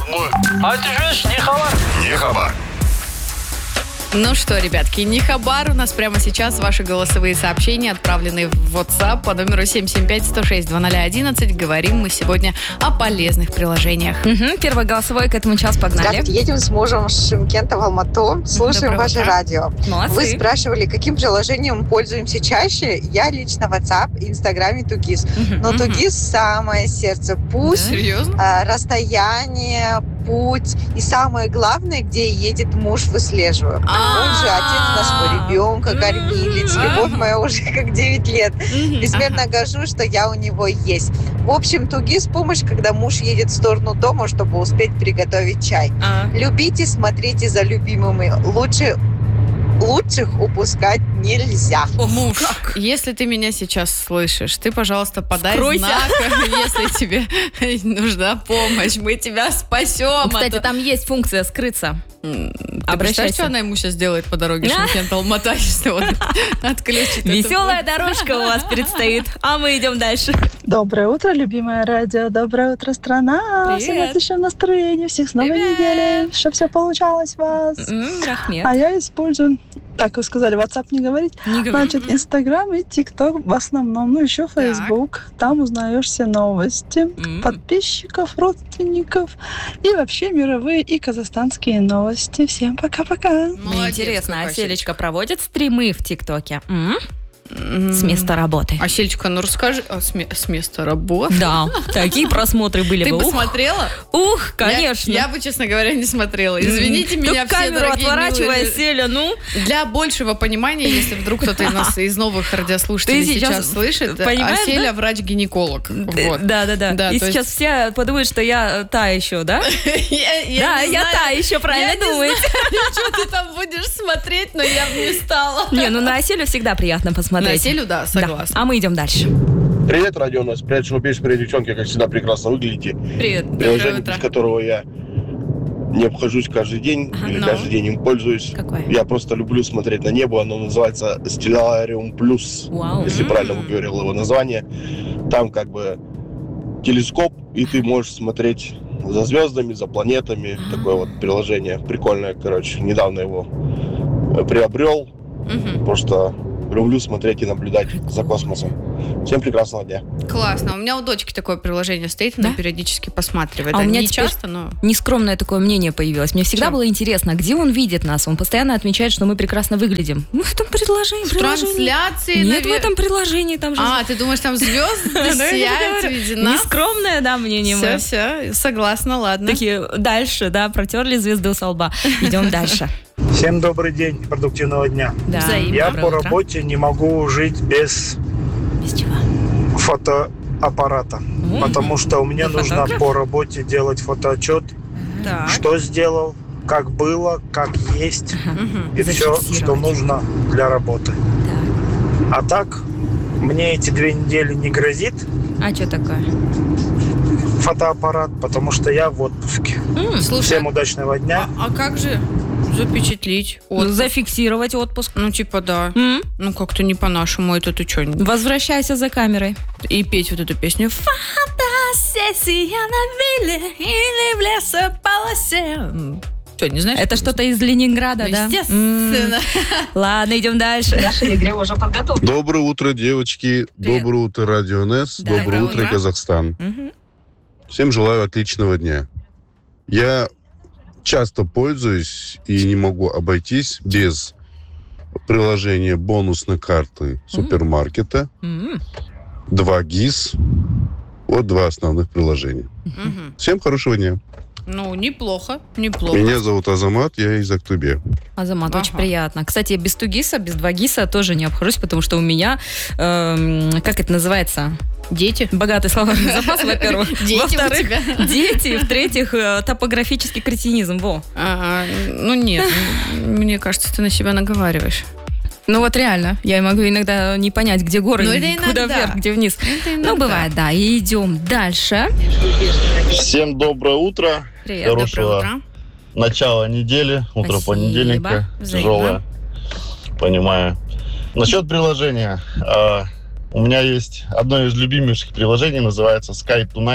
А ты же не хабар. Не хабар. Ну что, ребятки, не хабар. У нас прямо сейчас ваши голосовые сообщения, отправленные в WhatsApp по номеру 775-106-2011. Говорим мы сегодня о полезных приложениях. Первое голосовое к этому час, погнали. Здравствуйте, едем с мужем с Шымкента в Алмату, слушаем Доброе ваше утро. радио. Молодцы. Вы спрашивали, каким приложением пользуемся чаще? Я лично WhatsApp, Инстаграм и Тугис. Но Тугис самое сердце. Путь, Серьезно? расстояние, путь и самое главное, где едет муж, выслеживаю. Он же отец нашего ребенка, кормилец. Любовь моя уже как 9 лет. Безмерно горжусь, что я у него есть. В общем, Тугис помощь, когда муж едет в сторону дома, чтобы успеть приготовить чай. Любите, смотрите за любимыми. Лучших упускать нельзя. Муж, если ты меня сейчас слышишь, ты, пожалуйста, подай Скройся. знак, если тебе нужна помощь. Мы тебя спасем. Кстати, там есть функция скрыться. Ты представляешь, что она ему сейчас делает по дороге Шымкент-Алмата, если он отключит? Веселая дорожка у вас предстоит, а мы идем дальше. Доброе утро, любимое радио. Доброе утро, страна. Привет. Всем отличного настроения. Всех с новой недели. Чтобы все получалось у вас. Рахмет. А я использую, так вы сказали, WhatsApp не говорить. Не говори. Значит, Инстаграм и ТикТок в основном. Ну, еще Facebook. Там узнаешь все новости. Подписчиков, родственников. И вообще мировые и казахстанские новости. Всем пока-пока. Мне интересно, а Селечка проводит стримы в ТикТоке? С места работы. А, Селечка, ну расскажи, с места работы? Да, такие просмотры были Ты бы. посмотрела? Ух, конечно. Я бы, честно говоря, не смотрела. Извините меня, все камеру дорогие отворачивая, милые. Селя, ну. Для большего понимания, если вдруг кто-то из нас из новых радиослушателей Ты сейчас сейчас слышит, понимаешь, Селя да? врач-гинеколог. Вот. Да. Да, И то сейчас все подумают, что я та еще, да? Да, я та еще, правильно думаете? Что ты там будешь смотреть, но я бы не стала. Не, ну на Селю всегда приятно посмотреть. На Селю, да, Да. согласна. А мы идем дальше. Привет, радио нас. Привет, шоу-пейс, девчонки, как всегда, прекрасно выглядите. Привет. Приложение, без которого я не обхожусь каждый день, или ну. каждый день им пользуюсь. Какое? Я просто люблю смотреть на небо. Оно называется Stellarium Plus, Вау. если правильно выговорил его название. Там как бы телескоп, и ты можешь смотреть за звездами, за планетами. Такое вот приложение прикольное, короче. Недавно его приобрел. Просто люблю смотреть и наблюдать за космосом. Всем прекрасного дня. Классно. У меня у дочки такое приложение стоит, она Да? периодически посматривает. А у меня не теперь часто, но... Нескромное такое мнение появилось. Мне всегда Чё? было интересно, где он видит нас. Он постоянно отмечает, что мы прекрасно выглядим. Ну, в этом приложении. В трансляции, Нет, в этом приложении там же... А, ты думаешь, там звезды Да, я сияют в говорю. виде нас? Нескромное, да, мнение мое. Все, согласна, ладно. Такие дальше, да, протерли звезду со лба. Идем дальше. Всем добрый день, продуктивного дня. Да. Взаимно. Я Доброе по утро. работе не могу жить без Без чего? фотоаппарата, потому что мне Ты нужно фотограф? по работе делать фотоотчет, Так. что сделал, как было, как есть, и все, Зафиксировать. что нужно для работы. А так, мне эти 2 недели не грозит А что такое? фотоаппарат, потому что я в отпуске. Слушай, Всем удачного дня. а как же запечатлить Ну, отпуск? зафиксировать отпуск. Ну, типа, да. Ну, как-то не по-нашему. Это ты что? Возвращайся за камерой. И петь вот эту песню. Что, не знаешь? Это что-то из Ленинграда, да? Естественно. Ладно, идем дальше. Доброе утро, девочки. Привет. Доброе утро, Радио НЕС. Да. Доброе Доброе утро, утро. Казахстан. Всем желаю отличного дня. Я часто пользуюсь и не могу обойтись без приложения бонусной карты супермаркета, 2 ГИС. Вот 2 основных приложения. Всем хорошего дня. Ну, неплохо, неплохо. Меня зовут Азамат, я из Актобе. Азамат, очень Ага. приятно. Кстати, без Тугиса, без 2 ГИСа тоже не обхожусь, потому что у меня, как это называется? Дети? Богатый словарный запас, во-первых. Дети у Во-вторых, тебя. дети. В-третьих, топографический кретинизм. Во. Ну, нет. Мне кажется, ты на себя наговариваешь. Ну вот реально, я могу иногда не понять, где горы, Ну, это куда иногда. вверх, где вниз. Это Ну, бывает, да. И идем дальше. Всем доброе утро. Привет. Хорошего Доброе утро. начала недели, утро Спасибо. понедельника, Взаимно. тяжелое, понимаю. Насчет приложения. У меня есть одно из любимейших приложений, называется Sky Tonight.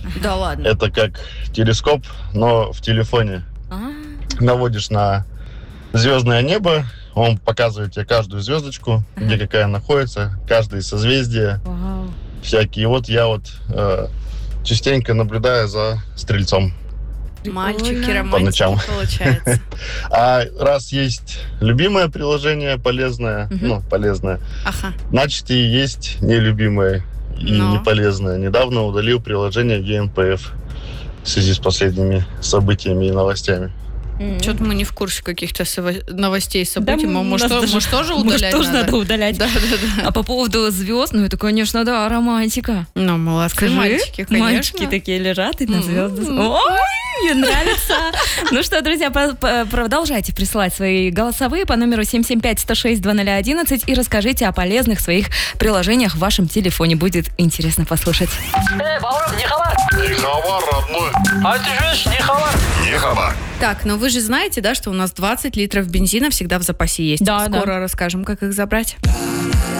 Да ладно. Это как телескоп, но в телефоне. Наводишь на звездное небо, он показывает тебе каждую звездочку, где какая находится, каждое созвездие. Всякие. Вот я частенько наблюдаю за Стрельцом. Мальчики по ночам. романтики, получается. А раз есть любимое приложение полезное, полезное, значит и есть нелюбимое и неполезное. Недавно удалил приложение ГНПФ в связи с последними событиями и новостями. Что-то мы не в курсе каких-то новостей, событий. Может, тоже удалять тоже надо удалять. Да. А по поводу звезд, это, конечно, да, романтика. Молодцы мальчики, конечно. Мальчики такие лежат и на звезды. Ой, мне нравится. Ну что, друзья, продолжайте присылать свои голосовые по номеру 775-106-2011 и расскажите о полезных своих приложениях в вашем телефоне. Будет интересно послушать. Баур, не хабар. Не хабар, родной. А ты слышишь, не хабар. Не хабар. Так, вы же знаете, да, что у нас 20 литров бензина всегда в запасе есть. Да, Скоро расскажем, как их забрать.